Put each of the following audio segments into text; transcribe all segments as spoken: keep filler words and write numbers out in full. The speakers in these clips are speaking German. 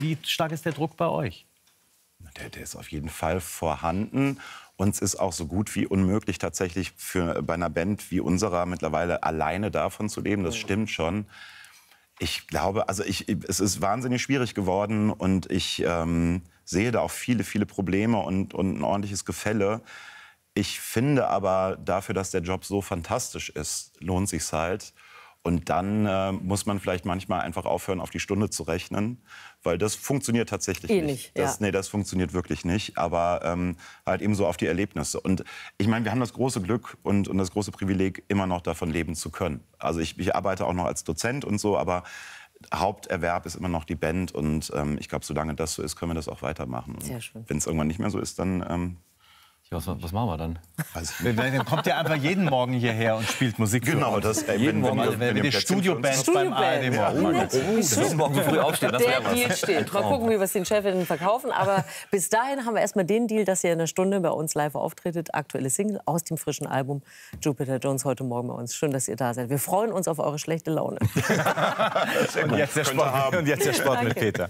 Wie stark ist der Druck bei euch? Der, der ist auf jeden Fall vorhanden. Uns ist auch so gut wie unmöglich, tatsächlich für, bei einer Band wie unserer mittlerweile alleine davon zu leben. Das stimmt schon. Ich glaube, also ich, es ist wahnsinnig schwierig geworden und ich ähm, sehe da auch viele, viele Probleme und, und ein ordentliches Gefälle. Ich finde aber dafür, dass der Job so fantastisch ist, lohnt sich's halt. Und dann äh, muss man vielleicht manchmal einfach aufhören, auf die Stunde zu rechnen, weil das funktioniert tatsächlich eh nicht. nicht Das, ja. Nee, das funktioniert wirklich nicht, aber ähm, halt eben so auf die Erlebnisse. Und ich meine, wir haben das große Glück und, und das große Privileg, immer noch davon leben zu können. Also ich, ich arbeite auch noch als Dozent und so, aber Haupterwerb ist immer noch die Band. Und ähm, ich glaube, solange das so ist, können wir das auch weitermachen. Sehr schön. Wenn es irgendwann nicht mehr so ist, dann... Ähm, Was, was machen wir dann? Also, Dann kommt ihr einfach jeden Morgen hierher und spielt Musik für genau, uns. das äh, Jeden Morgen, ihr- wenn, wenn, ihr die Plätzchen für uns Studioband habt. beim A R D Studioband. Morgen. Ja, nett. Das ist morgen früh aufstehen, das Der wäre was. Deal steht. Mal gucken, wie wir es den Chefinnen verkaufen. Aber bis dahin haben wir erstmal den Deal, dass ihr in einer Stunde bei uns live auftretet. Aktuelle Single aus dem frischen Album Jupiter Jones heute Morgen bei uns. Schön, dass ihr da seid. Wir freuen uns auf eure schlechte Laune. Und jetzt der Sport, und jetzt der Sport mit Peter.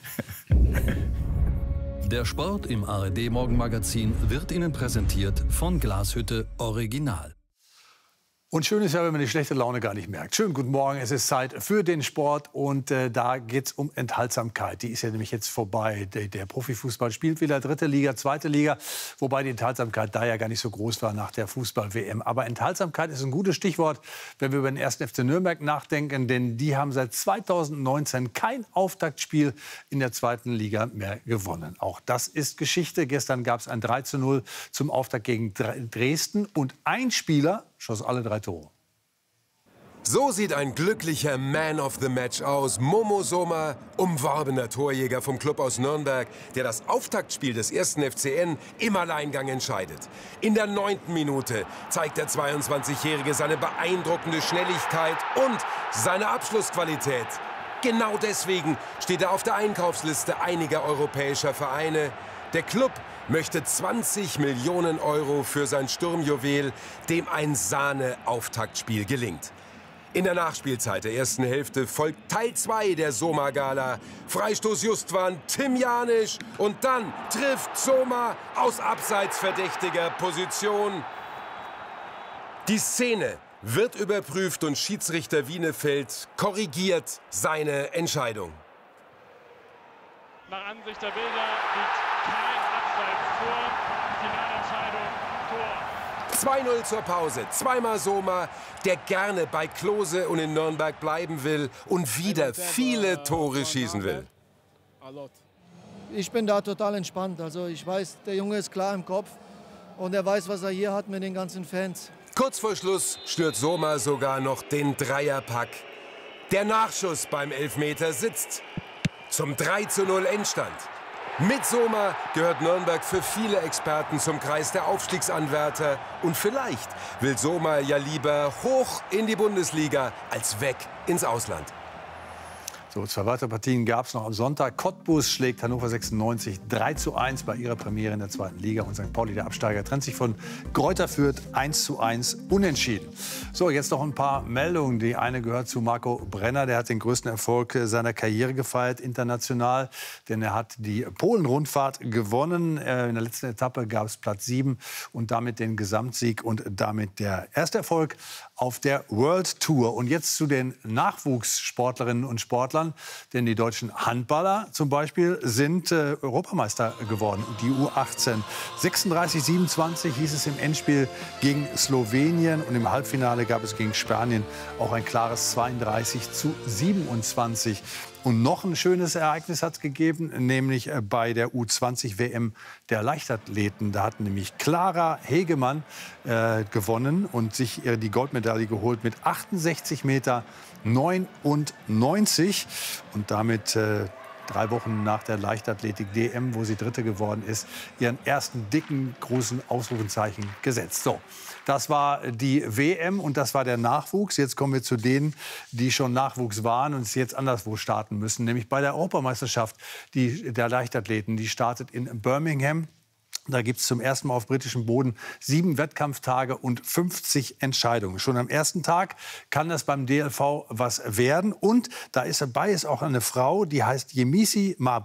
Der Sport im A R D Morgenmagazin wird Ihnen präsentiert von Glashütte Original. Und schön ist ja, wenn man die schlechte Laune gar nicht merkt. Schönen guten Morgen, es ist Zeit für den Sport und äh, da geht es um Enthaltsamkeit. Die ist ja nämlich jetzt vorbei. Der, der Profifußball spielt wieder dritte Liga, zweite Liga, wobei die Enthaltsamkeit da ja gar nicht so groß war nach der Fußball-W M. Aber Enthaltsamkeit ist ein gutes Stichwort, wenn wir über den ersten F C Nürnberg nachdenken, denn die haben seit zweitausendneunzehn kein Auftaktspiel in der zweiten Liga mehr gewonnen. Auch das ist Geschichte. Gestern gab es ein drei zu null zum Auftakt gegen Dresden und ein Spieler schoss alle drei Tore. So sieht ein glücklicher Man of the Match aus. Momo Soma, umworbener Torjäger vom Club aus Nürnberg, der das Auftaktspiel des ersten F C N im Alleingang entscheidet. In der neunten Minute zeigt der zweiundzwanzigjährige seine beeindruckende Schnelligkeit und seine Abschlussqualität. Genau deswegen steht er auf der Einkaufsliste einiger europäischer Vereine. Der Club möchte zwanzig Millionen Euro für sein Sturmjuwel, dem ein Sahne-Auftaktspiel gelingt. In der Nachspielzeit der ersten Hälfte folgt Teil zwei der Soma-Gala. Freistoß Justwan, Tim Janisch und dann trifft Soma aus abseits verdächtiger Position. Die Szene wird überprüft und Schiedsrichter Wienefeld korrigiert seine Entscheidung. Nach Ansicht der Bilder liegt kein Abseits vor. Finalentscheidung, Tor. zwei null zur Pause. Zweimal Soma, der gerne bei Klose und in Nürnberg bleiben will und wieder viele Tore schießen will. Ich bin da total entspannt. Also ich weiß, der Junge ist klar im Kopf und er weiß, was er hier hat mit den ganzen Fans. Kurz vor Schluss stört Soma sogar noch den Dreierpack. Der Nachschuss beim Elfmeter sitzt. Zum drei zu null Endstand. Mit Soma gehört Nürnberg für viele Experten zum Kreis der Aufstiegsanwärter. Und vielleicht will Soma ja lieber hoch in die Bundesliga als weg ins Ausland. So, zwei weitere Partien gab es noch am Sonntag. Cottbus schlägt Hannover sechsundneunzig drei zu eins bei ihrer Premiere in der zweiten Liga. Und Sankt Pauli, der Absteiger, trennt sich von Greuther Fürth eins zu eins unentschieden. So, jetzt noch ein paar Meldungen. Die eine gehört zu Marco Brenner. Der hat den größten Erfolg seiner Karriere gefeiert, international. Denn er hat die Polen-Rundfahrt gewonnen. In der letzten Etappe gab es Platz sieben und damit den Gesamtsieg und damit der erste Erfolg auf der World Tour. Und jetzt zu den Nachwuchssportlerinnen und Sportlern. Denn die deutschen Handballer zum Beispiel sind äh, Europameister geworden. Die U achtzehn. sechsunddreißig siebenundzwanzig hieß es im Endspiel gegen Slowenien. Und im Halbfinale gab es gegen Spanien auch ein klares zweiunddreißig zu siebenundzwanzig. Und noch ein schönes Ereignis hat es gegeben, nämlich bei der U zwanzig W M der Leichtathleten. Da hat nämlich Clara Hegemann äh, gewonnen und sich äh, die Goldmedaille geholt mit achtundsechzig Meter neunundneunzig. Und damit äh, drei Wochen nach der Leichtathletik-D M, wo sie Dritte geworden ist, ihren ersten dicken, großen Ausrufezeichen gesetzt. So. Das war die W M und das war der Nachwuchs. Jetzt kommen wir zu denen, die schon Nachwuchs waren und es jetzt anderswo starten müssen. Nämlich bei der Europameisterschaft die, der Leichtathleten. Die startet in Birmingham. Da gibt es zum ersten Mal auf britischem Boden sieben Wettkampftage und fünfzig Entscheidungen. Schon am ersten Tag kann das beim D L V was werden. Und da ist dabei ist auch eine Frau, die heißt Yemisi Mabry.